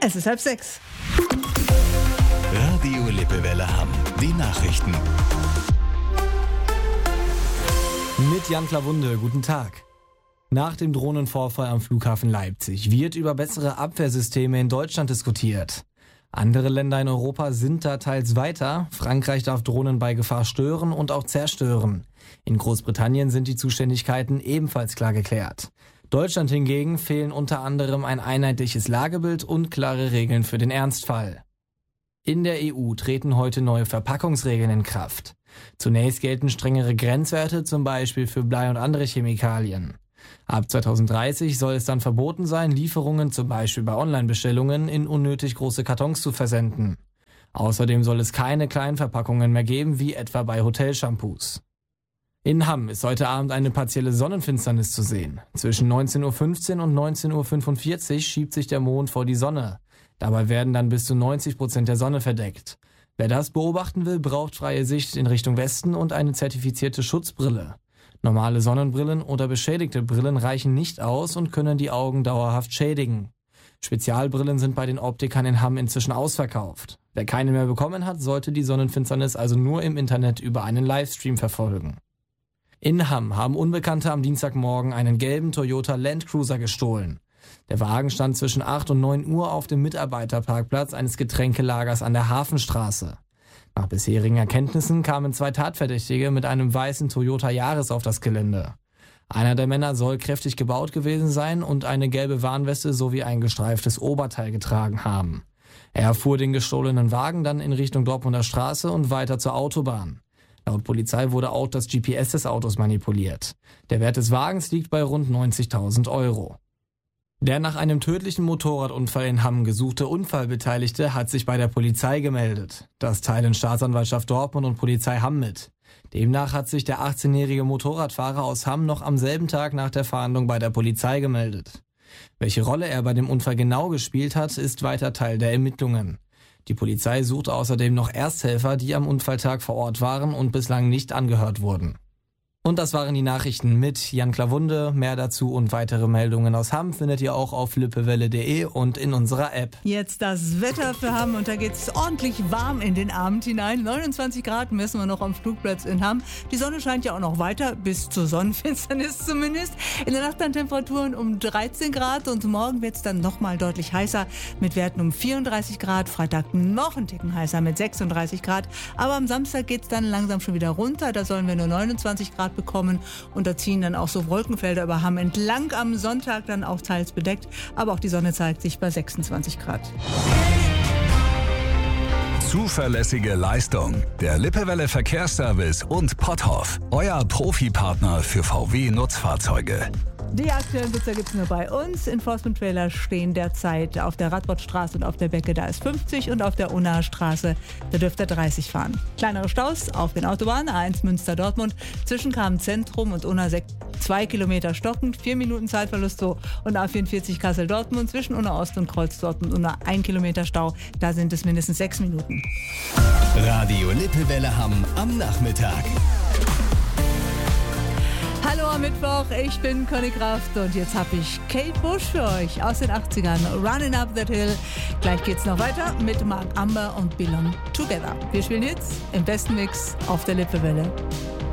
Es ist 5:30. Radio Lippewelle Hamm. Die Nachrichten. Mit Jan Klawunde, guten Tag. Nach dem Drohnenvorfall am Flughafen Leipzig wird über bessere Abwehrsysteme in Deutschland diskutiert. Andere Länder in Europa sind da teils weiter. Frankreich darf Drohnen bei Gefahr stören und auch zerstören. In Großbritannien sind die Zuständigkeiten ebenfalls klar geklärt. Deutschland hingegen fehlen unter anderem ein einheitliches Lagebild und klare Regeln für den Ernstfall. In der EU treten heute neue Verpackungsregeln in Kraft. Zunächst gelten strengere Grenzwerte, zum Beispiel für Blei und andere Chemikalien. Ab 2030 soll es dann verboten sein, Lieferungen zum Beispiel bei Online-Bestellungen in unnötig große Kartons zu versenden. Außerdem soll es keine kleinen Verpackungen mehr geben, wie etwa bei Hotelshampoos. In Hamm ist heute Abend eine partielle Sonnenfinsternis zu sehen. Zwischen 19.15 Uhr und 19.45 Uhr schiebt sich der Mond vor die Sonne. Dabei werden dann bis zu 90% der Sonne verdeckt. Wer das beobachten will, braucht freie Sicht in Richtung Westen und eine zertifizierte Schutzbrille. Normale Sonnenbrillen oder beschädigte Brillen reichen nicht aus und können die Augen dauerhaft schädigen. Spezialbrillen sind bei den Optikern in Hamm inzwischen ausverkauft. Wer keine mehr bekommen hat, sollte die Sonnenfinsternis also nur im Internet über einen Livestream verfolgen. In Hamm haben Unbekannte am Dienstagmorgen einen gelben Toyota Land Cruiser gestohlen. Der Wagen stand zwischen 8 und 9 Uhr auf dem Mitarbeiterparkplatz eines Getränkelagers an der Hafenstraße. Nach bisherigen Erkenntnissen kamen 2 Tatverdächtige mit einem weißen Toyota Yaris auf das Gelände. Einer der Männer soll kräftig gebaut gewesen sein und eine gelbe Warnweste sowie ein gestreiftes Oberteil getragen haben. Er fuhr den gestohlenen Wagen dann in Richtung Dortmunder Straße und weiter zur Autobahn. Laut Polizei wurde auch das GPS des Autos manipuliert. Der Wert des Wagens liegt bei rund 90.000 Euro. Der nach einem tödlichen Motorradunfall in Hamm gesuchte Unfallbeteiligte hat sich bei der Polizei gemeldet. Das teilen Staatsanwaltschaft Dortmund und Polizei Hamm mit. Demnach hat sich der 18-jährige Motorradfahrer aus Hamm noch am selben Tag nach der Fahndung bei der Polizei gemeldet. Welche Rolle er bei dem Unfall genau gespielt hat, ist weiter Teil der Ermittlungen. Die Polizei sucht außerdem noch Ersthelfer, die am Unfalltag vor Ort waren und bislang nicht angehört wurden. Und das waren die Nachrichten mit Jan Klawunde. Mehr dazu und weitere Meldungen aus Hamm findet ihr auch auf lippewelle.de und in unserer App. Jetzt das Wetter für Hamm und da geht es ordentlich warm in den Abend hinein. 29 Grad messen wir noch am Flugplatz in Hamm. Die Sonne scheint ja auch noch weiter, bis zur Sonnenfinsternis zumindest. In der Nacht dann Temperaturen um 13 Grad und morgen wird es dann nochmal deutlich heißer mit Werten um 34 Grad. Freitag noch ein Ticken heißer mit 36 Grad. Aber am Samstag geht es dann langsam schon wieder runter. Da sollen wir nur 29 Grad bekommen und da ziehen dann auch so Wolkenfelder über Hamm entlang. Am Sonntag dann auch teils bedeckt, aber auch die Sonne zeigt sich bei 26 Grad. Zuverlässige Leistung. Der Lippewelle Verkehrsservice und Potthoff. Euer Profipartner für VW-Nutzfahrzeuge. Die aktuellen Blitzer gibt es nur bei uns. Enforcement-Trailer stehen derzeit auf der Radbottstraße und auf der Becke, da ist 50 und auf der Unnaher Straße, da dürft ihr 30 fahren. Kleinere Staus auf den Autobahnen A1 Münster-Dortmund zwischen Kamen-Zentrum und Unna 2 Kilometer stockend, 4 Minuten Zeitverlust so und A44 Kassel-Dortmund zwischen Unna Ost und Kreuz Dortmund Unna 1 Kilometer Stau, da sind es mindestens 6 Minuten. Radio Lippewelle Hamm am Nachmittag. Hallo am Mittwoch, ich bin Conny Kraft und jetzt habe ich Kate Bush für euch aus den 80ern. Running Up That Hill. Gleich geht's noch weiter mit Mark Amber und Belong Together. Wir spielen jetzt im besten Mix auf der Lippewelle.